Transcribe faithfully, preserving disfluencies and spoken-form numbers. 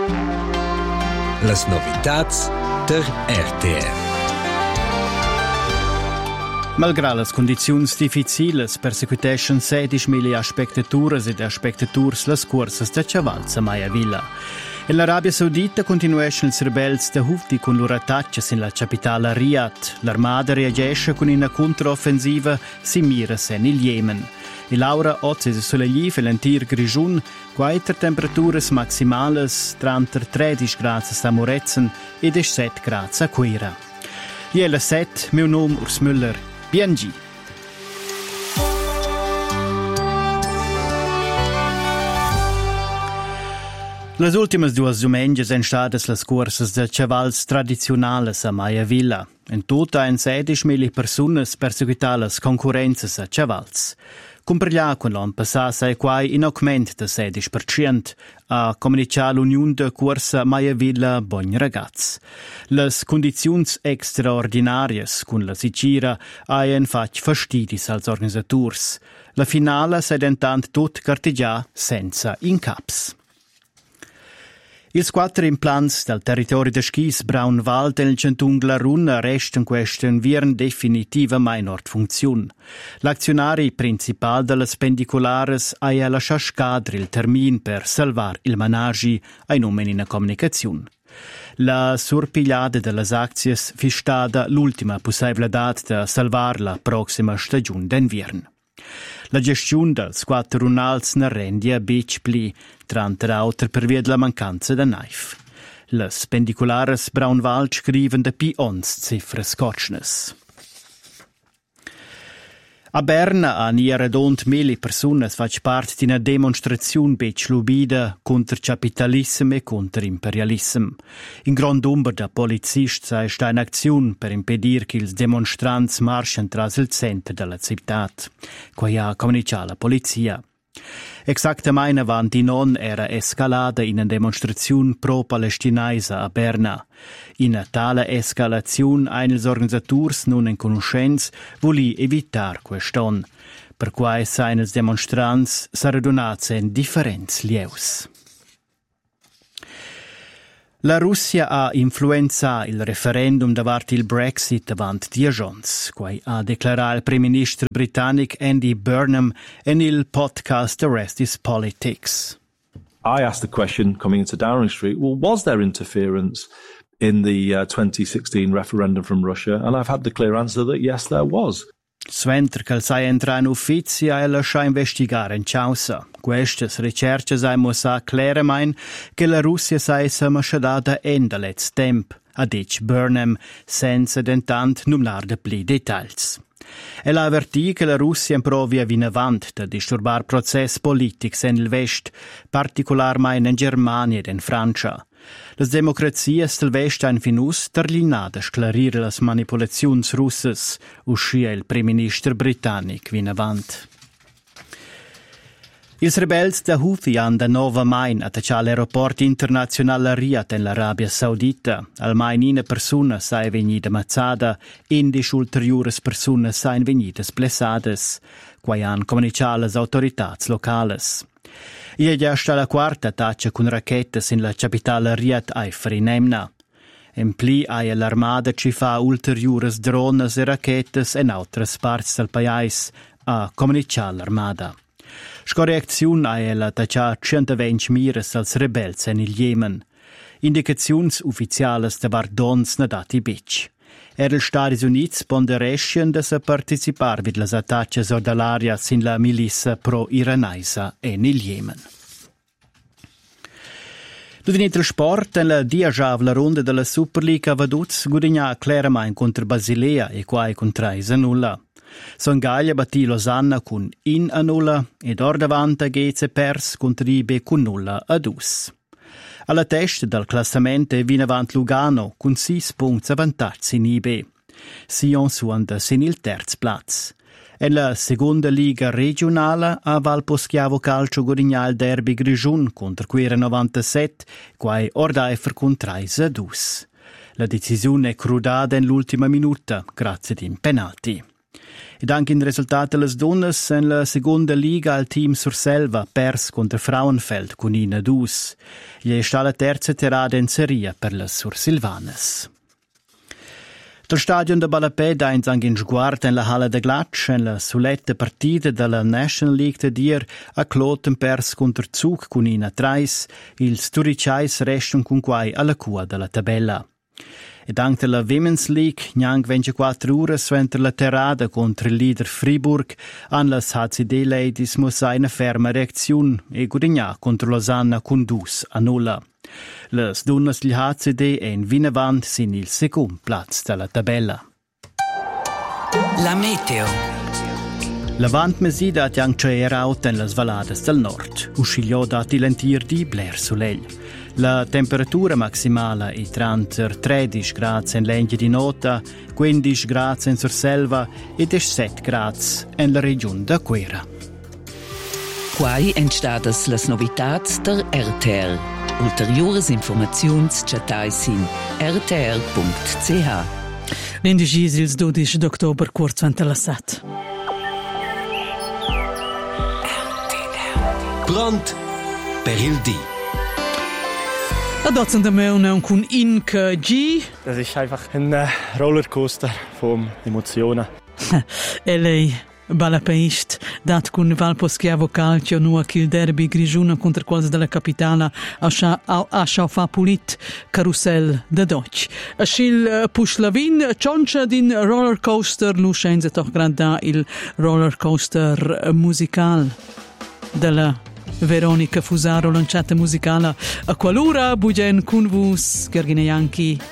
Las novitats der R T R. Malgrado las condiziuns difficiles, persecutation sedici mili spectatures ed spectaturs las cursas de Chavalza Maia Villa. In l'Arabia Saudita continuescono i rebels de Houthi con loro attacchi in la capitale Riyadh. L'armata reagisce con una controffensiva simile in il Yemen. E Laura oggi si sollievi l'intera regione, quattro temperature maximali tra tredici gradi a Moretzen e diciassette gradi a Quera. Io è sette, mio nome Urs Müller. B N G. Las ultimas duas domenges en stadas las cursas de chavals tradizionales a Maia Villa. En tota en sedici mili personas perseguitalas concurrenzas a chavals. Comparglia con l'an passat è quai in augment de sedici per cento a comunicar l'Unione de Cursa Maia Villa Bogn Ragaz. Las condiziuns extraordinarias con la Sicira haien fatg fastidis als organisaturs. La finala s'è dentant tot cartigià senza incaps. Ils quattro implants del territorio de Schis Braunwald e il Centun Glarun restano questa in viern definitiva mai nord funzione. L'azionari principal delle spendicolares ha lasciato scadere il termine per salvar il managi ai nomen in comunicazione. La surpigliata delle azioni fi stata l'ultima possibilità di salvar la prossima stagione d'inverno. La gestione dels quattro runals ne rendia bec pli, tra l'altro per via della mancanza di naif. Le spendicolares Braunwald scriven de pi ons cifres cotschnes. A Berna a nia redont mili personas fac part di una demonstrazione bec lubida contro capitalism e contro imperialism. In grand number da polizist sa sta in azione per impedir che ils demonstrants marschen tras il centro della città, qua ha comunicato la polizia. Exactamente avanti non era escalata in una demonstrazione pro-palestinaisa a Berna. In tale escalazione eines organisators non in conoscenza volì evitar queston, per quai seines demonstrants sa radunats en differents lieus. La Russia ha influenzato il referendum davanti il Brexit avant dieci giorni, quai ha declarato il primo ministro britannico Andy Burnham in il podcast The Rest is Politics. I asked the question coming into Downing Street, well, was there interference in the uh, twenty sixteen referendum from Russia? And I've had the clear answer that yes, there was. Sventer che sai entra in ufficio e lascia investigare in causa. Queste ricerche sai mossa chiaramente che la Russia sai se masciadata en da let's temp, ha dic Burnham, senza dentant numlar de pli dettagls. E la avvertì che la Russia improvia vin avant da disturbar process politics en il West, particolarmente in Germania ed in Francia. Las democrazias del West han finus terlinada sclarire las manipulaziuns russas, uscia il primo ministro britannic vin avant. Ils rebels da Houthi han da nova main attacciato l'aeroport internazionale Riyadh in l'Arabia Saudita. Almain una persona sai vegnida mazzada, indisch ulteriores personas sain vegnidas blessades, quai han comunicato las autoritats locales. Ie già sta la quarta attacca con rachetes in la capitale Riyadh Haifa in Emna. In pli ha l'armada ci fa ulteriores drones e rachetes in altre parti del paese, a comunicato l'armada. Scorreazione ha l'attacciato centoventi mires als rebels in il Yemen. Indicazions ufficiales da Vardons na dati bic. Er els Stati Units ponderescien de se participar vid las attacches ordalarias in la milissa pro-iranaisa en il Yemen. Durante il sport, in la diagiava la ronda della Superliga Vaduz guadagna chiaramente contro Basilea e quai con tre a nulla. Songaglia battì Losanna con in a nulla ed or davanti Gheze pers contro Ibe con nulla a dus. Alla testa del classamento è vina avanti Lugano con sei punti a vantaggio in I B. Sion suonda sin il terzo plaz. E la seconda liga regionale a Valposchiavo Calcio guadagna il derby Grigiun contro Quera novantasette, quai Ordaifer con tre a due. La decisione è crudata nell'ultima minuta, grazie ad un penalty. Ed anche in risultato delle donne in la seconda liga al team Surselva pers contro Frauenfeld con Ina Dus. Gli è stata la terza tirata in serie per le Sursilvanes. Dal stadion de Balapè da anche in sguardo in la Halle de Glatsch in la soletta partita della National League de Dier a Kloten pers contro Zug con Ina Treis, il Sturicais restano con quai alla cua della tabella. Ed anche la Women's League, neanche ventiquattro ore suenter la terrada contro il leader Fribourg, an las H C D Ladies muss eine ferma reazione e guadagnar contro Lausanne con dus a nulla. Les donnes del H C D e in Vinavant sin il secondo platz della tabella. La meteo. La vant mesida ha anche eraut in las valades del nord, uscigliò da tilentir di Blair Soleil. La temperatura maximale è tra tredici gradi in Lengia di Nota, quindici gradi in Surselva e diciassette gradi in la regione da Quera. Quai entstadas las novitats der R T R. Ulteriores informaziuns chatais in r t r punct c h. L'indicisi il dodici d'ottobre quarantalasette. Pronto per il D. Da sind wir nun con Inke G. Das ist einfach ein Rollercoaster von Emotionen. E lei, Balapeist, dat con Valposchiavo Calcio, nu il derby grigiuna contro quasi della capitale a Schaufa Pulit, Carousel de Deutsch. A schil Puschlavin, cioncia din rollercoaster, lu scenze toch granda il rollercoaster musical della Veronica Fusaro, lanciata musicale a qualura, bugen con vus, Gergine Yankee.